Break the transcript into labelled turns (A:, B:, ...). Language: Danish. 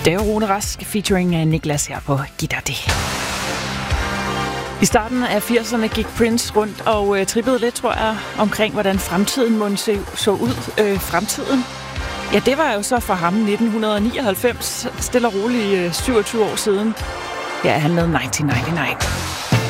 A: Det er Rune Rask featuring Niklas her på Gitter det. I starten af 80'erne gik Prince rundt og trippede lidt, tror jeg, omkring hvordan fremtiden måtte så ud. Fremtiden. Ja, det var jo så for ham 1999, stille og roligt 27 år siden. Ja, han lavede 1999.